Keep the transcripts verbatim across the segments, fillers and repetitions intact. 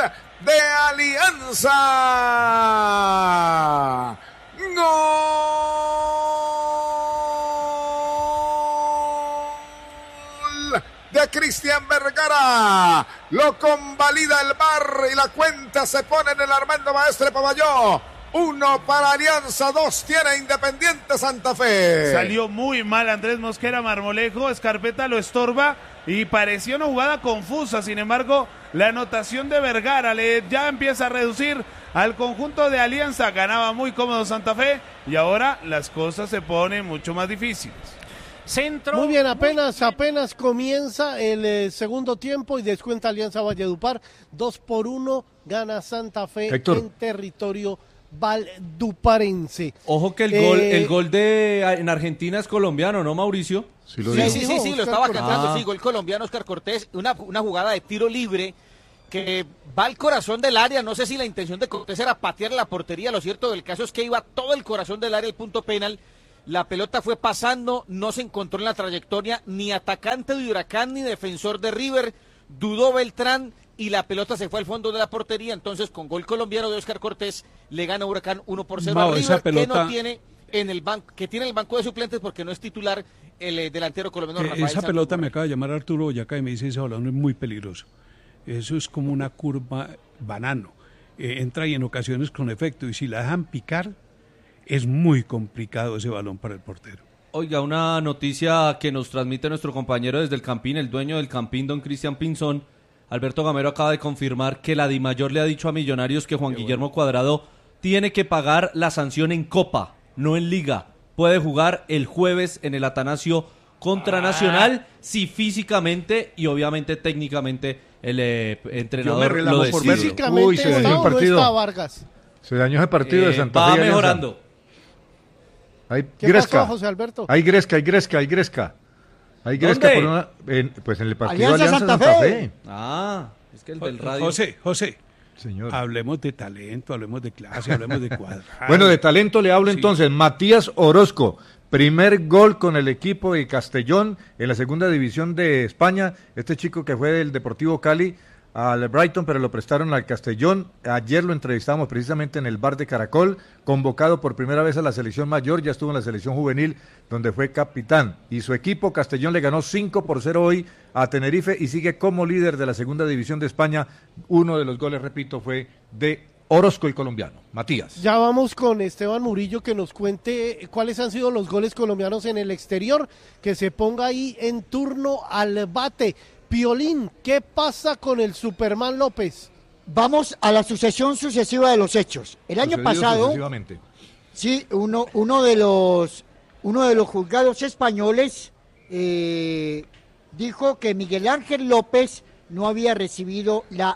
de Alianza. Gol de Cristian Vergara. Lo convalida el V A R y la cuenta se pone en el Armando Maestre Pavalló. Uno para Alianza, dos tiene Independiente Santa Fe. Salió muy mal Andrés Mosquera Marmolejo, Escarpeta lo estorba y parecía una jugada confusa. Sin embargo, la anotación de Vergara le ya empieza a reducir al conjunto de Alianza. Ganaba muy cómodo Santa Fe y ahora las cosas se ponen mucho más difíciles. Centro. Muy bien, apenas, apenas comienza el eh, segundo tiempo y descuenta Alianza Valledupar. Dos por uno gana Santa Fe Héctor. en territorio valduparense. Ojo que el Eh, gol, el gol de en Argentina es colombiano, ¿no, Mauricio? Sí, lo Sí, dijo. sí, sí, sí, lo Oscar estaba Cortés. cantando, Ah. sí, gol colombiano Oscar Cortés, una, una jugada de tiro libre que va al corazón del área. No sé si la intención de Cortés era patear la portería, lo cierto del caso es que iba todo el corazón del área, el punto penal. La pelota fue pasando, no se encontró en la trayectoria ni atacante de Huracán ni defensor de River, dudó Beltrán y la pelota se fue al fondo de la portería. Entonces con gol colombiano de Oscar Cortés le gana Huracán uno por cero Mau, a esa River, que pelota- no tiene en el banco, que tiene el banco de suplentes porque no es titular el eh, delantero colombiano Eh, Rafael esa Santos pelota me Borré. acaba de llamar Arturo Boyacá y me dice ese balón es muy peligroso. Eso es como una curva banano. Eh, entra y en ocasiones con efecto y si la dejan picar es muy complicado ese balón para el portero. Oiga, una noticia que nos transmite nuestro compañero desde el Campín, el dueño del Campín, don Cristian Pinzón. Alberto Gamero acaba de confirmar que la Dimayor le ha dicho a Millonarios que Juan Guillermo Cuadrado tiene que pagar la sanción en Copa, no en Liga. Puede jugar el jueves en el Atanasio contra Nacional si físicamente y obviamente técnicamente el eh, entrenador relajo lo por decide. verlo. Físicamente Uy, se dañó está el o no partido. está Vargas. Se dañó ese partido de Eh, Santa va Fe. y Alianza. mejorando. Hay ¿Qué Gresca. pasó, José Alberto? Hay Gresca, hay Gresca, hay Gresca. Hay Gresca ¿Dónde? por una, en- pues en el partido Alianza Alianza, Santa Santa, Fe. Fe. Ah, es que el del radio. José, José, Señor. hablemos de talento, hablemos de clase, hablemos de Cuadrado. Bueno, de talento le hablo Sí. entonces. Matías Orozco, primer gol con el equipo de Castellón en la segunda división de España. Este chico que fue del Deportivo Cali al Brighton, pero lo prestaron al Castellón. Ayer lo entrevistamos precisamente en el bar de Caracol, convocado por primera vez a la selección mayor, ya estuvo en la selección juvenil, donde fue capitán. Y su equipo, Castellón, le ganó cinco por cero hoy a Tenerife y sigue como líder de la segunda división de España. Uno de los goles, repito, fue de Orozco, el colombiano. Matías. Ya vamos con Esteban Murillo que nos cuente cuáles han sido los goles colombianos en el exterior, que se ponga ahí en turno al bate. Piolín, ¿qué pasa con el Superman López? Vamos a la sucesión sucesiva de los hechos. El año Sucedido pasado, sucesivamente. sí, uno, uno de los uno de los juzgados españoles eh, dijo que Miguel Ángel López no había recibido la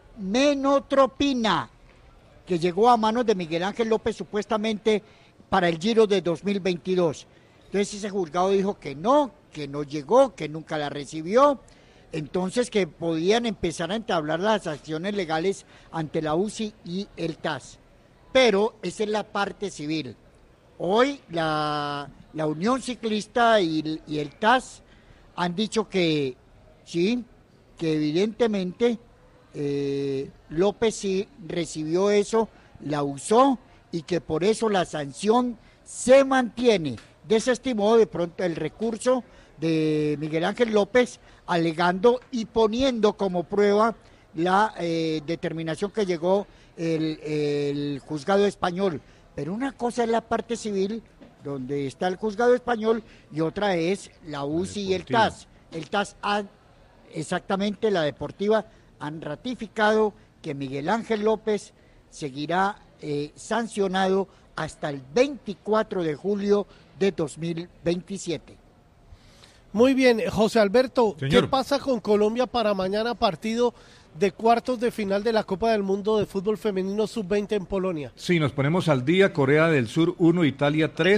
menotropina que llegó a manos de Miguel Ángel López supuestamente para el Giro de dos mil veintidós. Entonces ese juzgado dijo que no, que no llegó, que nunca la recibió. Entonces que podían empezar a entablar las acciones legales ante la U C I y el T A S. Pero esa es la parte civil. Hoy la, la Unión Ciclista y, y el T A S han dicho que sí, que evidentemente eh, López sí recibió eso, la usó y que por eso la sanción se mantiene. Desestimó de pronto el recurso de Miguel Ángel López, alegando y poniendo como prueba la eh, determinación que llegó el, el juzgado español. Pero una cosa es la parte civil, donde está el juzgado español, y otra es la U C I y el T A S. El T A S, ha, exactamente la deportiva, han ratificado que Miguel Ángel López seguirá eh, sancionado hasta el veinticuatro de julio de dos mil veintisiete. Muy bien, José Alberto, Señor. ¿qué pasa con Colombia para mañana partido de cuartos de final de la Copa del Mundo de Fútbol Femenino sub veinte en Polonia? Sí, nos ponemos al día. Corea del Sur uno, Italia tres.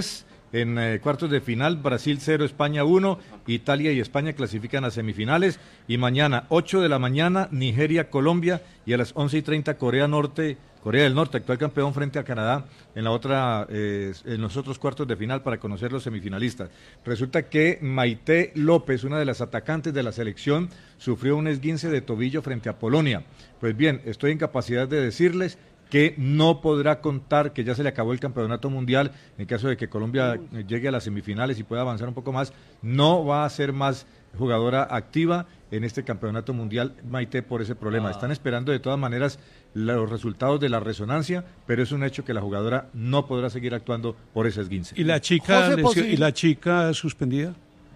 En eh, cuartos de final, Brasil cero, España uno, Italia y España clasifican a semifinales. Y mañana, ocho de la mañana, Nigeria, Colombia, y a las once y treinta, Corea Norte, Corea del Norte, actual campeón frente a Canadá, en la otra, eh, en los otros cuartos de final para conocer los semifinalistas. Resulta que Maite López, una de las atacantes de la selección, sufrió un esguince de tobillo frente a Polonia. Pues bien, estoy en capacidad de decirles que no podrá contar, que ya se le acabó el campeonato mundial, en caso de que Colombia llegue a las semifinales y pueda avanzar un poco más, no va a ser más jugadora activa en este campeonato mundial, Maite, por ese problema. Ah. Están esperando de todas maneras los resultados de la resonancia, pero es un hecho que la jugadora no podrá seguir actuando por ese esguince. ¿Y la chica, lesio, ¿y la chica suspendida?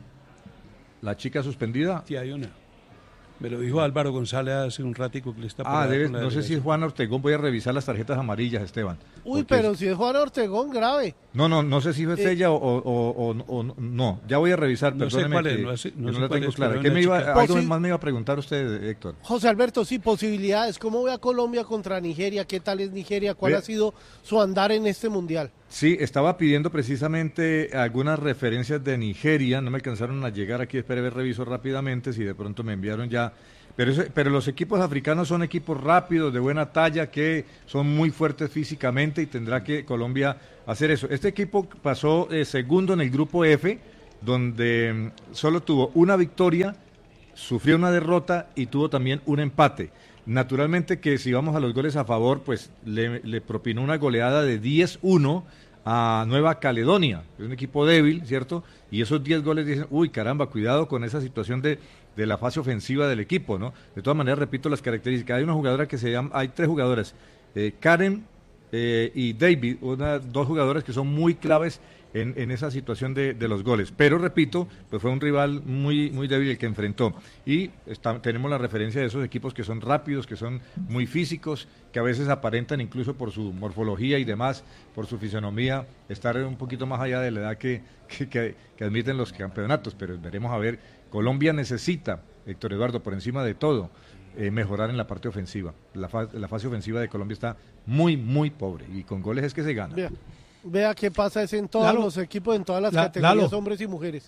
¿La chica suspendida? Sí, hay una. Me lo dijo Álvaro González hace un ratico que le está... Ah, debe, no sé si es Juan Ortegón, voy a revisar las tarjetas amarillas, Esteban. Uy, pero es... si es Juan Ortegón, grave. No, no, no sé si es eh... ella o, o, o, o no, ya voy a revisar, no perdóneme sé cuál es, que, no, sé, no, que sé no la tengo es, clara. ¿Qué me iba, algo Posi... más me iba a preguntar usted, Héctor? José Alberto, sí, posibilidades. ¿Cómo ve a Colombia contra Nigeria? ¿Qué tal es Nigeria? ¿Cuál ve... ha sido su andar en este mundial? Sí, estaba pidiendo precisamente algunas referencias de Nigeria, no me alcanzaron a llegar aquí, espere ver, reviso rápidamente, si de pronto me enviaron ya... Pero, ese, pero los equipos africanos son equipos rápidos, de buena talla, que son muy fuertes físicamente y tendrá que Colombia hacer eso. Este equipo pasó eh, segundo en el grupo F, donde mm, solo tuvo una victoria, sufrió una derrota y tuvo también un empate. Naturalmente que si vamos a los goles a favor, pues le, le propinó una goleada de diez uno a Nueva Caledonia, es un equipo débil, ¿cierto? Y esos diez goles dicen, uy, caramba, cuidado con esa situación de, de la fase ofensiva del equipo, ¿no? De todas maneras, repito las características. Hay una jugadora que se llama, hay tres jugadoras, eh, Karen eh, y David, una, dos jugadoras que son muy claves en, en esa situación de, de los goles. Pero, repito, pues fue un rival muy, muy débil el que enfrentó. Y está, tenemos la referencia de esos equipos que son rápidos, que son muy físicos, que a veces aparentan incluso por su morfología y demás, por su fisonomía, estar un poquito más allá de la edad que, que, que, que admiten los campeonatos. Pero veremos a ver, Colombia necesita, Héctor Eduardo, por encima de todo, eh, mejorar en la parte ofensiva. La, fa la fase ofensiva de Colombia está muy, muy pobre, y con goles es que se gana. Vea, vea qué pasa es en todos Lalo, los equipos, en todas las la, categorías, Lalo, hombres y mujeres.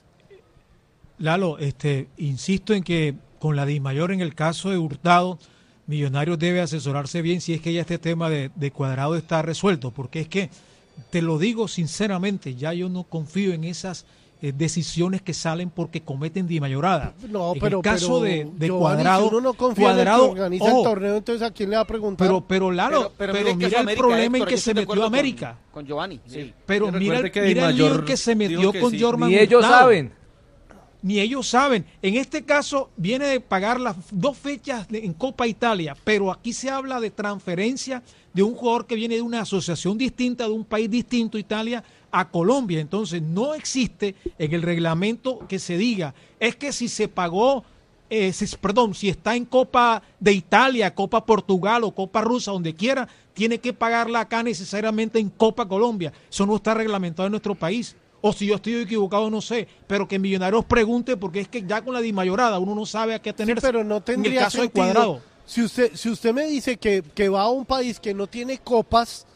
Lalo, este, insisto en que con la DIMAYOR, en el caso de Hurtado, Millonarios debe asesorarse bien si es que ya este tema de, de Cuadrado está resuelto, porque es que, te lo digo sinceramente, ya yo no confío en esas eh, decisiones que salen porque cometen dimayorada. No, en pero el caso pero, de, de Giovanni, Cuadrado, si uno no confía Cuadrado, en el que organiza oh, el torneo, entonces ¿a quién le va a preguntar? Pero, pero Lalo, pero, pero, pero mira el América, problema Héctor, en que se metió América. Con, con Giovanni, sí. Pero mira, el, mira el lío en que se metió que con sí. Jorman. Ni ellos saben. Ni ellos saben. En este caso viene de pagar las dos fechas de, en Copa Italia, pero aquí se habla de transferencia de un jugador que viene de una asociación distinta, de un país distinto, Italia, a Colombia. Entonces no existe en el reglamento que se diga, es que si se pagó, eh, si, perdón, si está en Copa de Italia, Copa Portugal o Copa Rusa, donde quiera, tiene que pagarla acá necesariamente en Copa Colombia. Eso no está reglamentado en nuestro país. O si yo estoy equivocado, no sé, pero que Millonarios pregunte, porque es que ya con la dimayorada uno no sabe a qué tener. Sí, pero no tendría en el caso sentido. de Cuadrado. Si usted, si usted me dice que, que va a un país que no tiene copas,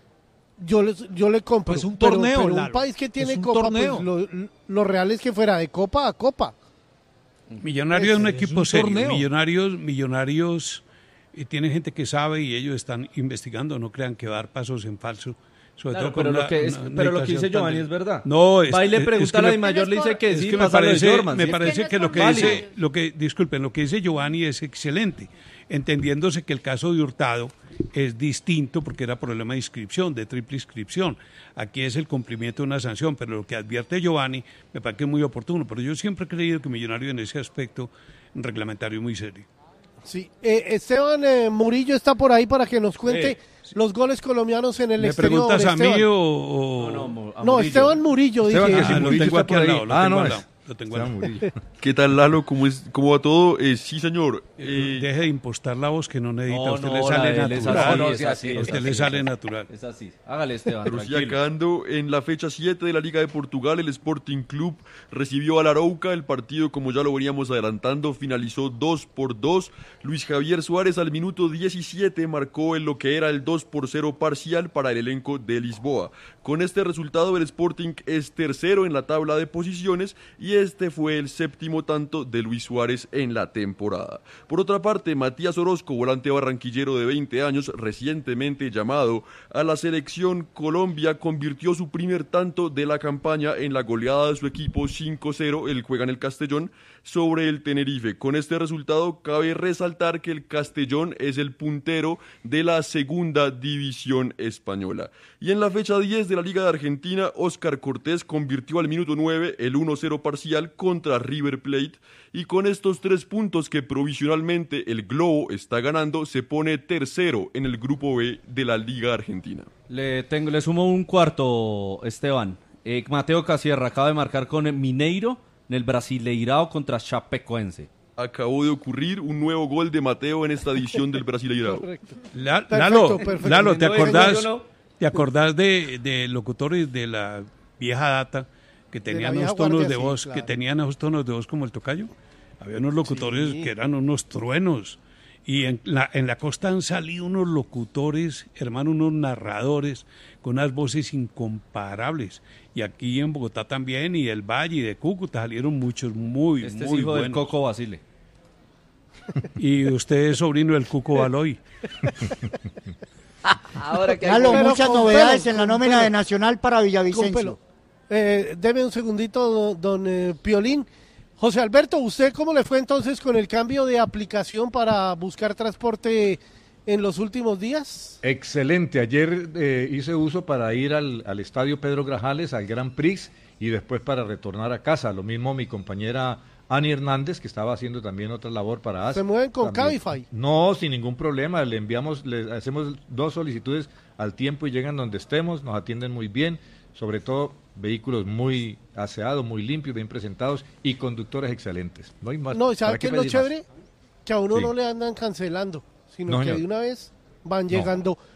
yo le, yo le compro. Pues un torneo, pero, pero un país que tiene copa, pues lo, lo real es que fuera de copa a copa. Millonarios es un equipo es un serio. Torneo. Millonarios, Millonarios eh, tiene gente que sabe y ellos están investigando. No crean que va a dar pasos en falso. Sobre claro, todo pero, una, lo que es, una, una pero lo que dice Giovanni es verdad. No, es, va y le pregunta es que a la DIMAYOR, le dice que es sí, que me parece, Jorman, me ¿sí? parece es que, que lo que válido. dice, lo que, disculpen, lo que dice Giovanni es excelente, entendiéndose que el caso de Hurtado es distinto porque era problema de inscripción, de triple inscripción. Aquí es el cumplimiento de una sanción, pero lo que advierte Giovanni me parece muy oportuno, pero yo siempre he creído que Millonario en ese aspecto reglamentario es muy serio. Sí, eh, Esteban eh, Murillo está por ahí para que nos cuente eh, sí. los goles colombianos en el ¿Me exterior. ¿Me preguntas a Esteban. mí o...? o... No, no, no, Esteban Murillo, Esteban, dije. que si ah, Murillo lo tengo aquí al lado. Lo ah, tengo no, al lado. Lo tengo Esteban ahí. Murillo. ¿Qué tal, Lalo? ¿Cómo, es, cómo va todo? Eh, sí, señor. Eh, Eh, Deje de impostar la voz que no necesita. No, a usted no, le la sale de él es natural. así, No, es así, a es usted así. le sale natural. Es así. Hágale, Esteban, Lucía tranquilo. Cando, en la fecha siete de la Liga de Portugal, el Sporting Club recibió al Arauca. El partido, como ya lo veníamos adelantando, finalizó dos por dos. Luis Javier Suárez al minuto diecisiete marcó en lo que era el dos por cero parcial para el elenco de Lisboa. Con este resultado, el Sporting es tercero en la tabla de posiciones y este fue el séptimo tanto de Luis Suárez en la temporada. Por otra parte, Matías Orozco, volante barranquillero de veinte años, recientemente llamado a la selección Colombia, convirtió su primer tanto de la campaña en la goleada de su equipo cinco cero, el juega en el Castellón, sobre el Tenerife. Con este resultado, cabe resaltar que el Castellón es el puntero de la segunda división española. Y en la fecha diez de la Liga de Argentina, Óscar Cortés convirtió al minuto nueve el uno cero parcial contra River Plate, y con estos tres puntos que provisionalmente el Globo está ganando, se pone tercero en el grupo B de la Liga Argentina. Le, tengo, le sumo un cuarto, Esteban. Eh, Mateo Casierra acaba de marcar con Mineiro en el Brasileirao contra Chapecoense. Acabó de ocurrir un nuevo gol de Mateo en esta edición del Brasileirao. La- Perfecto, Lalo, perfecto. Lalo, ¿te No, acordás, yo no. ¿te acordás de, de locutores de la vieja data que De la tenían vieja unos tonos guardia, de sí, voz, claro. que tenían esos tonos de voz como el tocayo? Había unos locutores Sí. que eran unos truenos. Y en la, en la costa han salido unos locutores, hermano, unos narradores con unas voces incomparables. Y aquí en Bogotá también, y el Valle y de Cúcuta salieron muchos muy, Este muy es hijo del buenos. Coco Basile. Y usted es sobrino del Cuco Baloy. Ahora que Lalo, Pero muchas con novedades pelo, en la con nómina pelo. de Nacional para Con Villavicencio. pelo. Eh, deme un segundito, don, don, eh, Piolín. José Alberto, ¿usted cómo le fue entonces con el cambio de aplicación para buscar transporte en los últimos días? Excelente. Ayer eh, hice uso para ir al, al estadio Pedro Grajales, al Grand Prix, y después para retornar a casa. Lo mismo mi compañera Ani Hernández, que estaba haciendo también otra labor para ASA. ¿Se mueven con También. Cabify? No, sin ningún problema. Le enviamos, le hacemos dos solicitudes al tiempo y llegan donde estemos. Nos atienden muy bien, sobre todo vehículos muy aseados, muy limpios, bien presentados y conductores excelentes. No hay más. No, ¿y ¿Para sabe qué es lo pedir más? chévere? Que a uno Sí. no le andan cancelando, sino No, que señor. de una vez van No. llegando